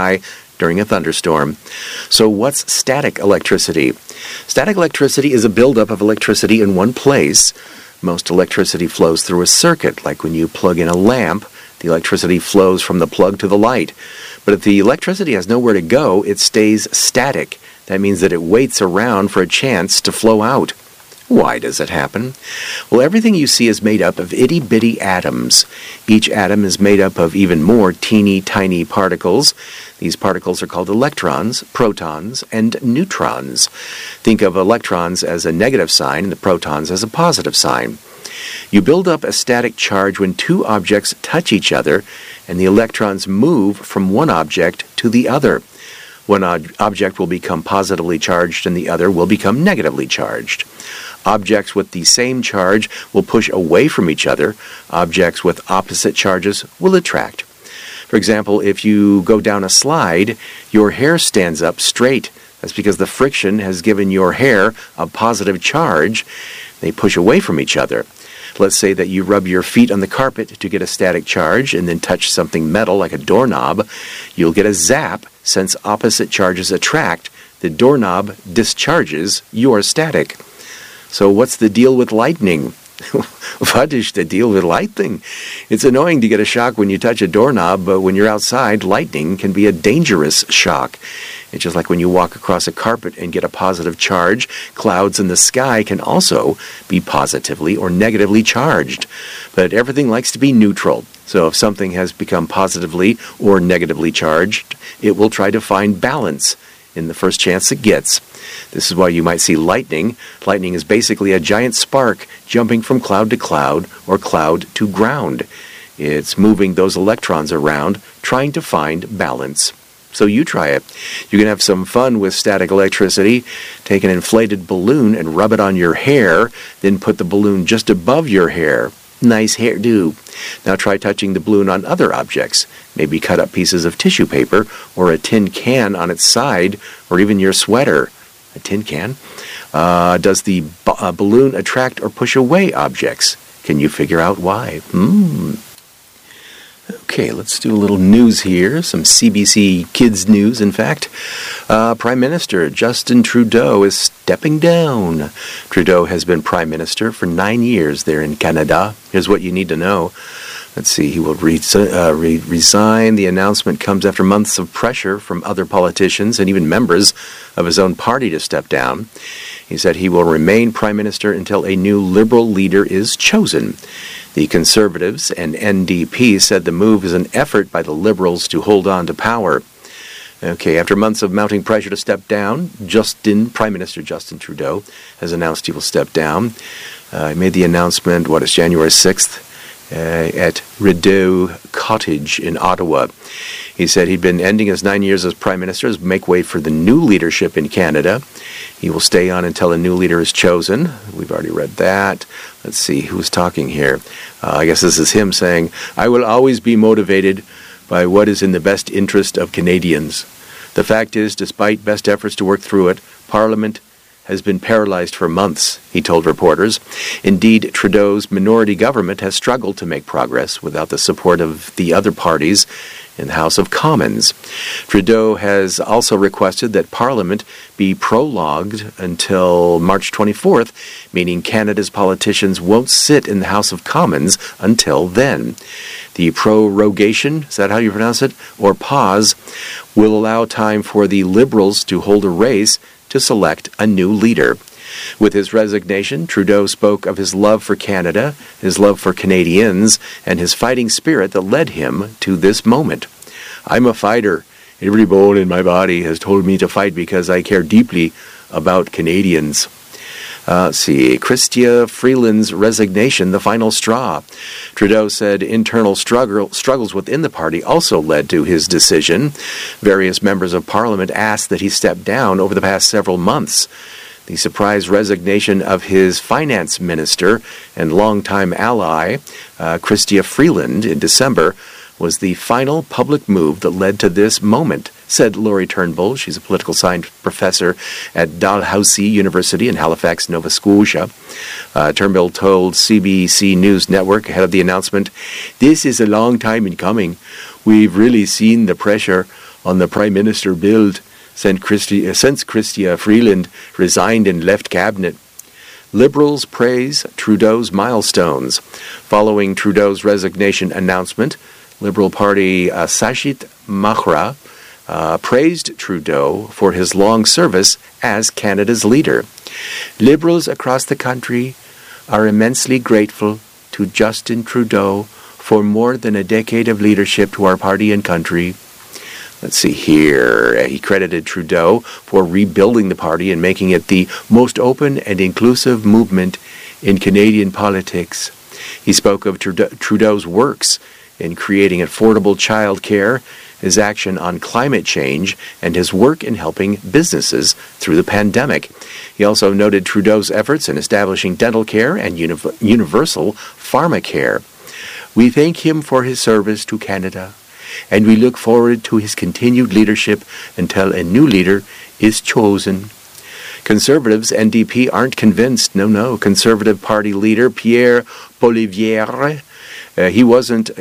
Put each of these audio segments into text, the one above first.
sky during a thunderstorm. So what's static electricity? Static electricity is a buildup of electricity in one place. Most electricity flows through a circuit, like when you plug in a lamp, the electricity flows from the plug to the light. But if the electricity has nowhere to go, it stays static. That means that it waits around for a chance to flow out. Why does it happen? Well, everything you see is made up of itty-bitty atoms. Each atom is made up of even more teeny tiny particles. These particles are called electrons, protons, and neutrons. Think of electrons as a negative sign and the protons as a positive sign. You build up a static charge when two objects touch each other and the electrons move from one object to the other. One object will become positively charged and the other will become negatively charged. Objects with the same charge will push away from each other. Objects with opposite charges will attract. For example, if you go down a slide, your hair stands up straight. That's because the friction has given your hair a positive charge. They push away from each other. Let's say that you rub your feet on the carpet to get a static charge and then touch something metal like a doorknob. You'll get a zap since opposite charges attract. The doorknob discharges your static. So what's the deal with lightning? What is the deal with lightning? It's annoying to get a shock when you touch a doorknob, but when you're outside, lightning can be a dangerous shock. It's just like when you walk across a carpet and get a positive charge, clouds in the sky can also be positively or negatively charged. But everything likes to be neutral. So if something has become positively or negatively charged, it will try to find balance in the first chance it gets. This is why you might see lightning. Lightning is basically a giant spark jumping from cloud to cloud or cloud to ground. It's moving those electrons around, trying to find balance. So you try it. You can have some fun with static electricity. Take an inflated balloon and rub it on your hair, then put the balloon just above your hair. Nice hairdo. Now try touching the balloon on other objects. Maybe cut up pieces of tissue paper or a tin can on its side, or even your sweater. A tin can? Does the balloon attract or push away objects? Can you figure out why? Okay, let's do a little news here. Some CBC Kids news, in fact. Prime Minister Justin Trudeau is stepping down. Trudeau has been Prime Minister for 9 years there in Canada. Here's what you need to know. Let's see, he will resign. The announcement comes after months of pressure from other politicians and even members of his own party to step down. He said he will remain Prime Minister until a new Liberal leader is chosen. The Conservatives and NDP said the move is an effort by the Liberals to hold on to power. Okay, after months of mounting pressure to step down, Prime Minister Justin Trudeau has announced he will step down. He made the announcement, January 6th, at Rideau Cottage in Ottawa. He said he'd been ending his 9 years as Prime Minister to make way for the new leadership in Canada. He will stay on until a new leader is chosen. We've already read that. Let's see, who's talking here? I guess this is him saying, "I will always be motivated by what is in the best interest of Canadians. The fact is, despite best efforts to work through it, Parliament has been paralyzed for months," he told reporters. Indeed, Trudeau's minority government has struggled to make progress without the support of the other parties in the House of Commons. Trudeau has also requested that Parliament be prorogued until March 24th, meaning Canada's politicians won't sit in the House of Commons until then. The prorogation, is that how you pronounce it, or pause, will allow time for the Liberals to hold a race to select a new leader. With his resignation, Trudeau spoke of his love for Canada, his love for Canadians, and his fighting spirit that led him to this moment. "I'm a fighter. Every bone in my body has told me to fight because I care deeply about Canadians." Chrystia Freeland's resignation, the final straw. Trudeau said internal struggles within the party also led to his decision. Various members of Parliament asked that he step down over the past several months. The surprise resignation of his finance minister and longtime ally, Chrystia Freeland, in December, was the final public move that led to this moment, said Laurie Turnbull. She's a political science professor at Dalhousie University in Halifax, Nova Scotia. Turnbull told CBC News Network ahead of the announcement, "This is a long time in coming. We've really seen the pressure on the Prime Minister bill since Chrystia Freeland resigned and left cabinet. Liberals praise Trudeau's milestones. Following Trudeau's resignation announcement, Liberal Party Sajid Mahra praised Trudeau for his long service as Canada's leader. Liberals across the country are immensely grateful to Justin Trudeau for more than a decade of leadership to our party and country. Let's see here. He credited Trudeau for rebuilding the party and making it the most open and inclusive movement in Canadian politics. He spoke of Trudeau's works in creating affordable child care, his action on climate change, and his work in helping businesses through the pandemic. He also noted Trudeau's efforts in establishing dental care and universal pharmacare. We thank him for his service to Canada, and we look forward to his continued leadership until a new leader is chosen. Conservatives, NDP, aren't convinced. No. Conservative Party leader Pierre Poilievre, he wasn't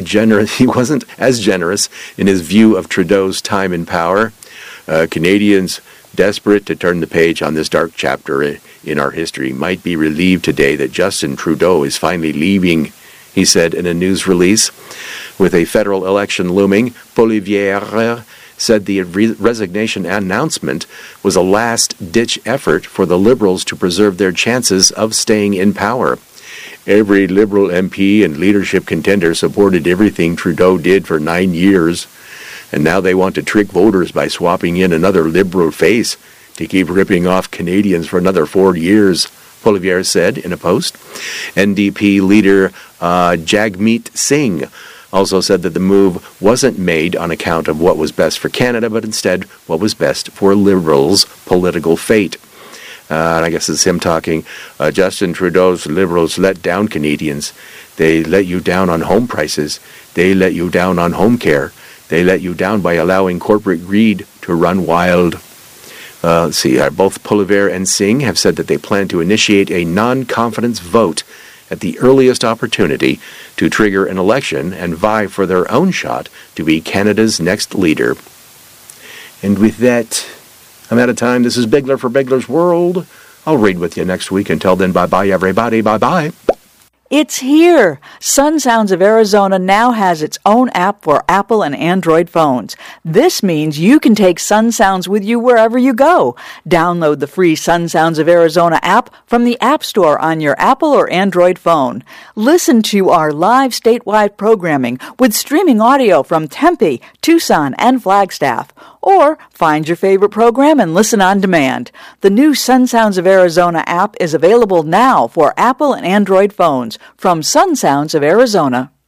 as generous in his view of Trudeau's time in power. Canadians desperate to turn the page on this dark chapter in our history might be relieved today that Justin Trudeau is finally leaving, he said in a news release. With a federal election looming, Poilievre said the resignation announcement was a last-ditch effort for the Liberals to preserve their chances of staying in power. Every Liberal MP and leadership contender supported everything Trudeau did for 9 years, and now they want to trick voters by swapping in another Liberal face to keep ripping off Canadians for another 4 years, Poilievre said in a post. NDP leader Jagmeet Singh also said that the move wasn't made on account of what was best for Canada, but instead what was best for Liberals' political fate. And I guess it's him talking. Justin Trudeau's Liberals let down Canadians. They let you down on home prices. They let you down on home care. They let you down by allowing corporate greed to run wild. Let's see. Both Poilievre and Singh have said that they plan to initiate a non-confidence vote at the earliest opportunity to trigger an election and vie for their own shot to be Canada's next leader. And with that, I'm out of time. This is Bigler for Bigler's World. I'll read with you next week. Until then, bye-bye, everybody. Bye-bye. It's here! Sun Sounds of Arizona now has its own app for Apple and Android phones. This means you can take Sun Sounds with you wherever you go. Download the free Sun Sounds of Arizona app from the App Store on your Apple or Android phone. Listen to our live statewide programming with streaming audio from Tempe, Tucson, and Flagstaff. Or find your favorite program and listen on demand. The new Sun Sounds of Arizona app is available now for Apple and Android phones from Sun Sounds of Arizona.